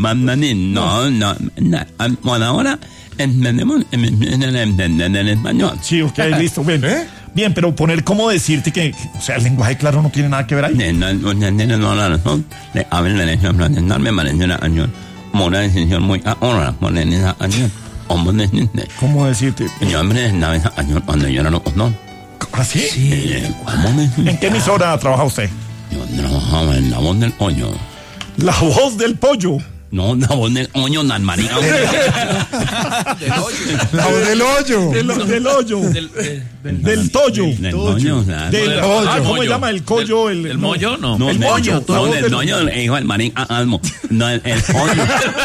mandarín. No, por ahora entendemos en el español. Sí, ok, listo, bien. Bien, pero poner cómo decirte que, o sea, el lenguaje claro no tiene nada que ver ahí. No, la razón de haber derecho a presentarme parece una año. Una decisión muy ahora, por esa año. ¿Cómo decirte? Yo me presentaba esa año cuando yo era loco, ¿no? ¿Ah, sí? ¿Cómo ¿En qué emisora trabaja usted? Yo trabajaba en La Voz del Hoyo. La Voz del Pollo. No, La Voz del Hoyo, Nanmarín. La Voz del Hoyo. Del hoyo. Del Toyo. Del Hoyo, ¿cómo se llama? El Collo. ¿El Mollo? No. No, el Moño. No, del Hoyo, el hijo del Marín Almo. No, el Hoyo.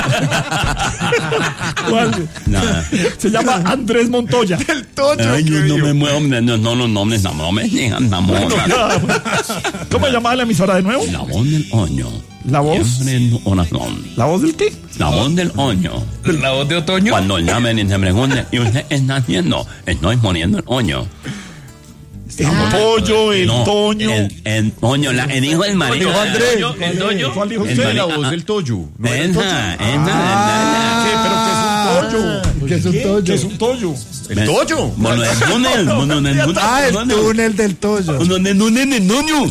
¿Cuál? Nada. Se llama Andrés Montoya. El Toyo. Ay, yo no me muevo, no los nombres, no me digan, ¿Cómo se llamaba la emisora de nuevo? La Voz del Hoyo. ¿La Voz? Siempre en oración. ¿La Voz del qué? La Voz del Hoyo. ¿La Voz de Otoño? Cuando llamen y se pregunten, ¿y usted está haciendo? Estoy poniendo el hoyo. El Pollo, el Toño. El Toño, el hijo del marido. Andrés. ¿El Toño? ¿Cuál dijo El usted? marido. La Voz del Toyo. Esa. Sí, pero ¿qué es un Toyo? ¿Qué es un Toyo? ¿Qué es un Toyo? ¿El Toyo? Bueno, el túnel. El túnel del Toyo. Uno de túnel de Nuño.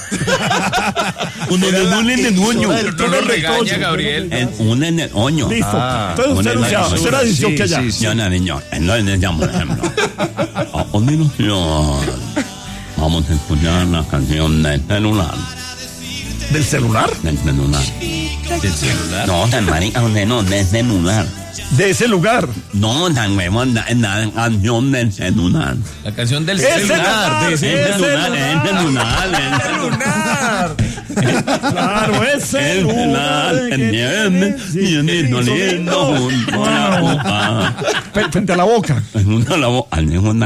Uno de túnel de Nuño. No lo regaña, Gabriel. El túnel del hoyo. Listo. Entonces usted la dice que ya. Yo no, niño. Entonces ya, por ejemplo. A continuación, vamos a escuchar la canción del celular. ¿Del celular? Del celular. ¿Del celular? No, tan marica, no, del celular. De ese lugar. No, tan huevón, la canción del celular. La canción del ¡El celular. El celular. Claro, es celular. Lindo junto a la boca. Frente a la boca. Junto a la boca.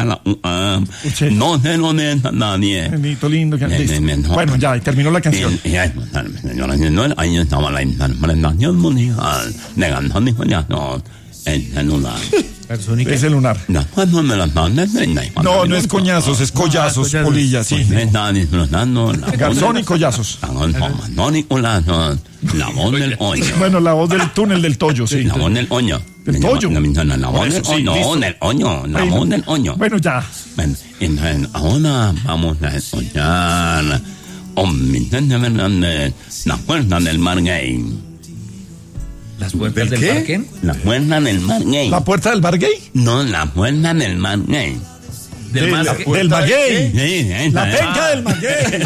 No se lo neta nadie. Benito lindo. No. Bueno, ya, y terminó la canción. Ahí estaba la interpretación musical de canción no, el celular. Es celular. No, no es coñazos, es collazos, polilla, sí. Está disfrutando Garzón y collazos. La Voz del Hoyo. Bueno, la voz del túnel del Toyo, sí. La Voz del Hoyo. ¿Del Toyo? La Voz del Hoyo. No, del Hoyo. La Voz del Hoyo. Bueno, ya. Entonces, ahora vamos a escuchar Vicente Fernández, La Puerta del Mar Gay. ¿Las puertas del parque? La Puerta del Mar Gay. ¿La puerta del bar gay? No, La Puerta del Mar Gay. ¿Del mar Del maguey. Sí, La penca del maguey.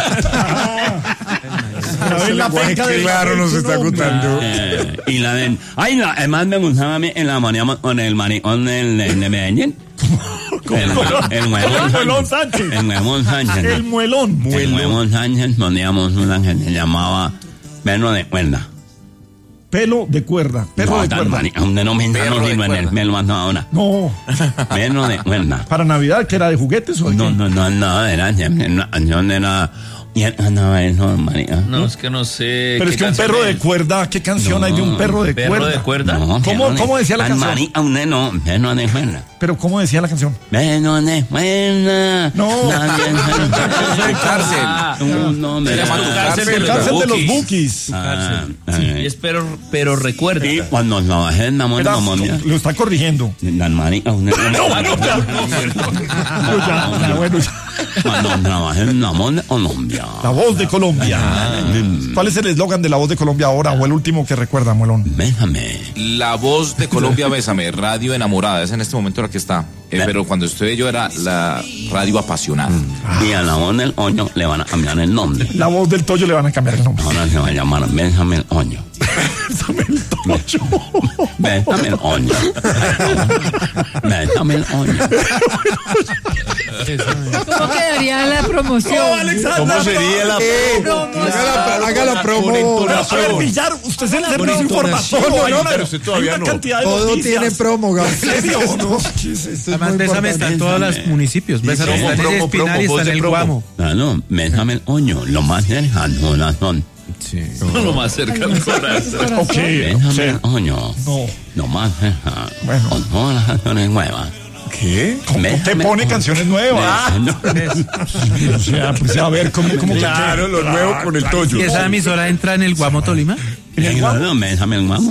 La penca del claro nos está contando. Y la de... además me gustaba a mí en la mañana con el maricón de Medellín. El Muelón Sánchez. El Muelón Sánchez. El muelón. El Muelón Sánchez poníamos una que se llamaba Perro de Cuerda. Pelo de cuerda. Perro de cuerda. No me lo mando ahora. No. Perro de Cuerda. ¿Para Navidad que era de juguetes o de qué? No, era siempre una canción, era... Y andaba eso, marica. No, es que no sé. Pero es que un perro de cuerda, ¿qué canción hay de un perro de cuerda? ¿Perro de cuerda? No, ¿Cómo decía la canción? Marica, no, perro de cuerda. Pero ¿cómo decía la canción? Perro de cuerda. No. Cárcel. Cárcel de los Bukis. Sí, es pero recuerda. Y cuando trabajé en la Colombia. Lo está corrigiendo. La marica, Bueno, cuando trabajé en la Colombia. La Voz de Colombia. ¿Cuál es el eslogan de La Voz de Colombia ahora o el último que recuerda, Muelón? Bésame. La Voz de Colombia, Bésame, radio enamorada, es en este momento la que está. Pero cuando estuve yo era la radio apasionada. Y a La Voz del Hoyo le van a cambiar el nombre. La Voz del Toyo le van a cambiar el nombre. Ahora se va a llamar Bésame el Hoyo. Bésame el Toyo. Bésame el Hoyo. Bésame el Hoyo. ¿Cómo quedaría la promoción? ¿Cómo sería la Haga la promo. A ver, Villar, usted es el servicio informativo. pero usted todavía no. Todo tiene promo, Gabriel. Además, Bésame está en todos los municipios. Bésame está en el Espinal y está en el Guamo. Claro, Bésame el Hoyo. Lo más cercano corazón. Sí. Lo más cerca del corazón. Ok, Bésame el Hoyo. No. Lo más cercano. Bueno. Con todas las canciones nuevas. ¿Qué? ¿Cómo te pone canciones nuevas? O sea, pues a ver, ¿cómo Claro, lo nuevo con el Toyo. ¿Y esa emisora entra en el Guamo Tolima? Claro, Bésame el Guamo.